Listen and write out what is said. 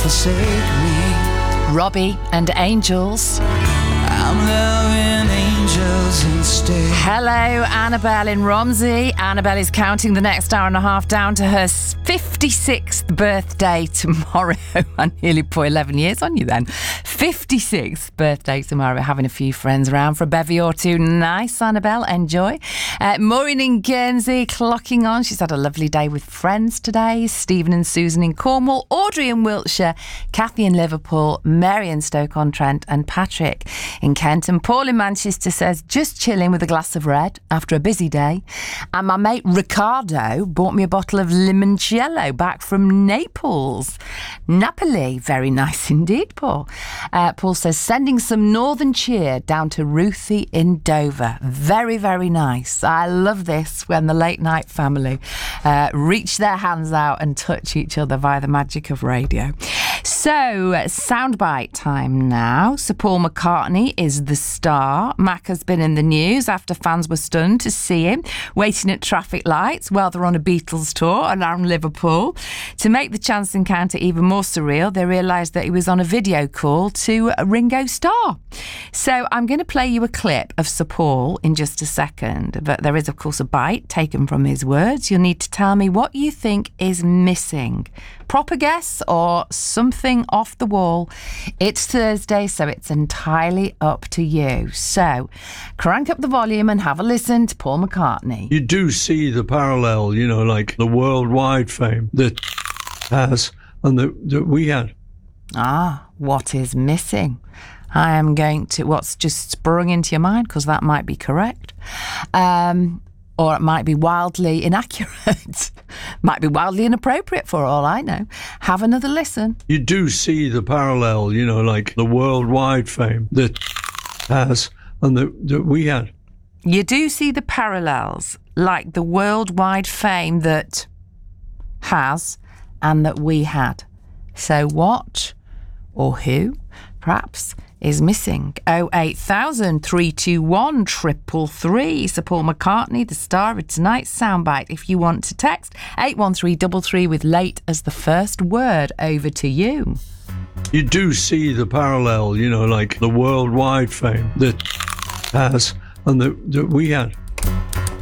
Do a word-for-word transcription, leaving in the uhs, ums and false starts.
forsake me. Robbie and Angels. I'm loving angels instead. Hello, Annabelle in Romsey. Annabelle is counting the next hour and a half down to her fifty-sixth birthday tomorrow. I nearly put eleven years on you then. fifty-sixth birthday tomorrow. We're having a few friends around for a bevy or two. Nice, Annabelle. Enjoy. Uh, Maureen in Guernsey clocking on. She's had a lovely day with friends today. Stephen and Susan in Cornwall. Audrey in Wiltshire. Kathy in Liverpool. Mary in Stoke-on-Trent. And Patrick in Kent. And Paul in Manchester says, just chilling with a glass of red after a busy day. And my mate Ricardo bought me a bottle of limoncello back from Naples. Napoli. Very nice indeed, Paul. Uh, Paul says, sending some northern cheer down to Ruthie in Dover. Very, very nice. I love this when the late night family uh, reach their hands out and touch each other via the magic of radio. So, soundbite time now. Sir Paul McCartney is the star. Mac has been in the news after fans were stunned to see him waiting at traffic lights while they're on a Beatles tour around Liverpool. To make the chance encounter even more surreal, they realised that he was on a video call to Ringo Starr. So I'm going to play you a clip of Sir Paul in just a second, but there is of course a bite taken from his words. You'll need to tell me what you think is missing. Proper guess or something off the wall. It's Thursday, so it's entirely up to you. So crank up the volume and have a listen to Paul McCartney. You do see the parallel, you know, like the worldwide fame that has and that, that we had. Ah, what is missing? I am going to, what's just sprung into your mind, because that might be correct. Um, or it might be wildly inaccurate. Might be wildly inappropriate for all I know. Have another listen. You do see the parallel, you know, like the worldwide fame that has and that, that we had. You do see the parallels, like the worldwide fame that has and that we had. So what or who, perhaps, is missing? oh eight thousand, three two one, three three three. Sir Paul McCartney, the star of tonight's soundbite. If you want to text, eight one three three three with late as the first word. Over to you. You do see the parallel, you know, like the worldwide fame that has and that, that we had.